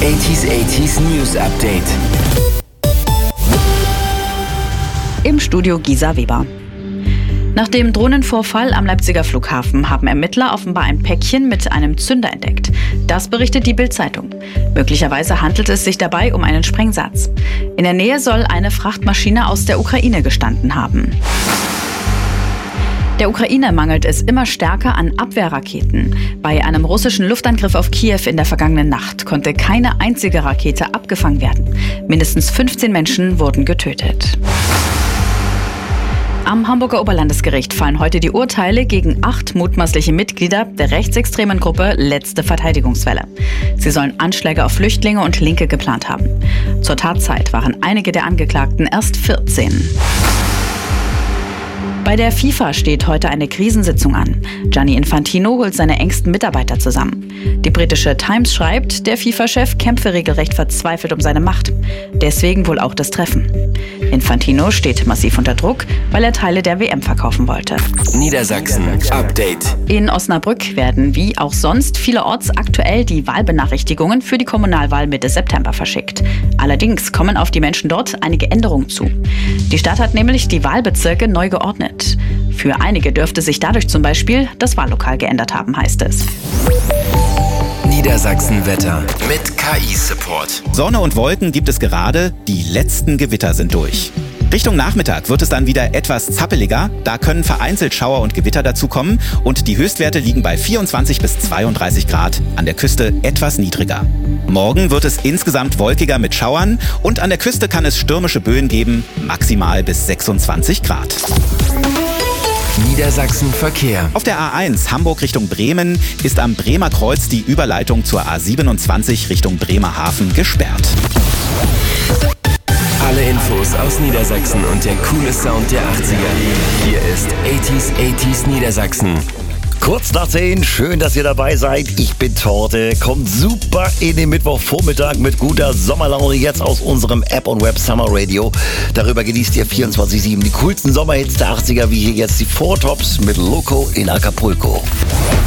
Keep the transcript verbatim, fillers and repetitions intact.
achtziger achtziger News Update. Im Studio Gisa Weber. Nach dem Drohnenvorfall am Leipziger Flughafen haben Ermittler offenbar ein Päckchen mit einem Zünder entdeckt. Das berichtet die Bild-Zeitung. Möglicherweise handelt es sich dabei um einen Sprengsatz. In der Nähe soll eine Frachtmaschine aus der Ukraine gestanden haben. Der Ukraine mangelt es immer stärker an Abwehrraketen. Bei einem russischen Luftangriff auf Kiew in der vergangenen Nacht konnte keine einzige Rakete abgefangen werden. Mindestens fünfzehn Menschen wurden getötet. Am Hamburger Oberlandesgericht fallen heute die Urteile gegen acht mutmaßliche Mitglieder der rechtsextremen Gruppe Letzte Verteidigungswelle. Sie sollen Anschläge auf Flüchtlinge und Linke geplant haben. Zur Tatzeit waren einige der Angeklagten erst vierzehn. Bei der FIFA steht heute eine Krisensitzung an. Gianni Infantino holt seine engsten Mitarbeiter zusammen. Die britische Times schreibt, der FIFA-Chef kämpfe regelrecht verzweifelt um seine Macht. Deswegen wohl auch das Treffen. Infantino steht massiv unter Druck, weil er Teile der W M verkaufen wollte. Niedersachsen Update. In Osnabrück werden wie auch sonst vielerorts aktuell die Wahlbenachrichtigungen für die Kommunalwahl Mitte September verschickt. Allerdings kommen auf die Menschen dort einige Änderungen zu. Die Stadt hat nämlich die Wahlbezirke neu geordnet. Für einige dürfte sich dadurch zum Beispiel das Wahllokal geändert haben, heißt es. Niedersachsen-Wetter mit K I-Support. Sonne und Wolken gibt es gerade, die letzten Gewitter sind durch. Richtung Nachmittag wird es dann wieder etwas zappeliger, da können vereinzelt Schauer und Gewitter dazukommen und die Höchstwerte liegen bei vierundzwanzig bis zweiunddreißig Grad, an der Küste etwas niedriger. Morgen wird es insgesamt wolkiger mit Schauern und an der Küste kann es stürmische Böen geben, maximal bis sechsundzwanzig Grad. Niedersachsen Verkehr. Auf der A eins Hamburg Richtung Bremen ist am Bremer Kreuz die Überleitung zur A siebenundzwanzig Richtung Bremerhaven gesperrt. Alle Infos aus Niedersachsen und der coole Sound der achtziger. Hier ist achtziger achtziger Niedersachsen. Kurz nach zehn, schön, dass ihr dabei seid. Ich bin Torte, kommt super in den Mittwochvormittag mit guter Sommerlaune jetzt aus unserem App und Web Summer Radio. Darüber genießt ihr vierundzwanzig sieben die coolsten Sommerhits der achtziger, wie hier jetzt die Four Tops mit Loco in Acapulco.